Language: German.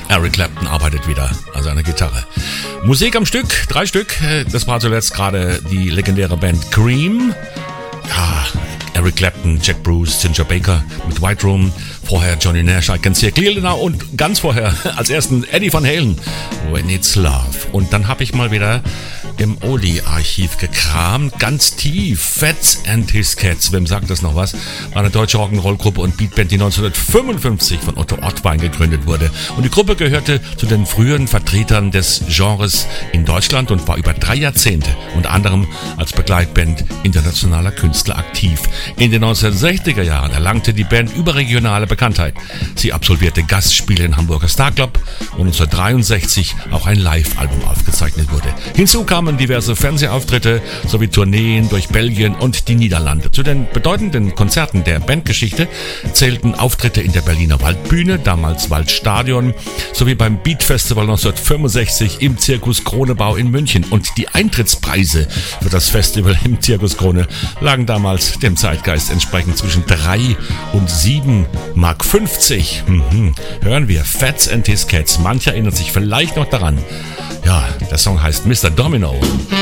Eric Clapton arbeitet wieder an seiner Gitarre. Musik am Stück, 3 Stück. Das war zuletzt gerade die legendäre Band Cream. Ja, Eric Clapton, Jack Bruce, Ginger Baker mit White Room. Vorher Johnny Nash, I Can See a Clearly Now. Und ganz vorher als ersten Eddie Van Halen, When It's Love. Und dann habe ich mal wieder im Oldie-Archiv gekramt, ganz tief. Fats and His Cats, wem sagt das noch was? War eine deutsche Rock'n'Roll-Gruppe und Beatband, die 1955 von Otto Ortwein gegründet wurde. Und die Gruppe gehörte zu den frühen Vertretern des Genres in Deutschland und war über 3 Jahrzehnte unter anderem als Begleitband internationaler Künstler aktiv. In den 1960er Jahren erlangte die Band überregionale Bekanntheit. Sie absolvierte Gastspiele im Hamburger Star Club und 1963 auch ein Live-Album aufgezeichnet wurde. Hinzu kamen diverse Fernsehauftritte sowie Tourneen durch Belgien und die Niederlande. Zu den bedeutenden Konzerten der Bandgeschichte zählten Auftritte in der Berliner Waldbühne, damals Waldstadion, sowie beim Beat Festival 1965 im Zirkus Kronebau in München. Und die Eintrittspreise für das Festival im Zirkus Krone lagen damals dem Zeitgeist entsprechend zwischen 3 und 7,50 Mark. Hören wir Fats and His Cats. Manche erinnern sich vielleicht noch daran. Ja, der Song heißt Mr. Domino.